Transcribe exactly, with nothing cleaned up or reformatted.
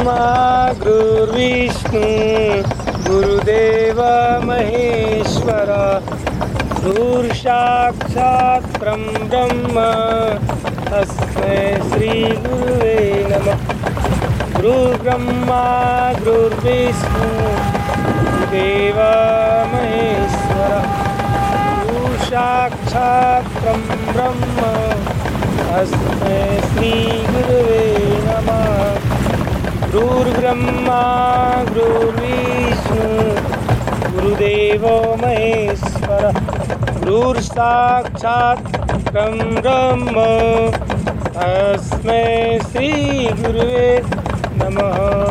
गुरुर्ब्रह्मा गुरुर्विष्णू गुरुदेव महेश्वर गुरुसाक्षात् परब्रह्म तस्मै श्री गुरुवे नमः। गुरुर्ब्रह्मा गुरुर्विष्णू गुरुदेव महेश्वर गुरुसाक्षात् परब्रह्म तस्मै श्री गुरुवे नमः। गुरुर्ब्रह्मा गुरुर्विष्णू गुरुदेवो महेश्वर गुरुर्साक्षात् परब्रह्म तस्मै श्री गुरुवे नमः।